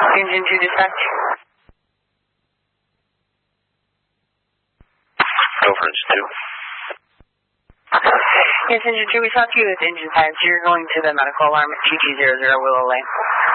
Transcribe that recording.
Engine 2 dispatch. Go for Engine 2. Yes, Engine 2, we saw you with Engine 5, so you're going to the medical alarm at 2200 Willow Lane.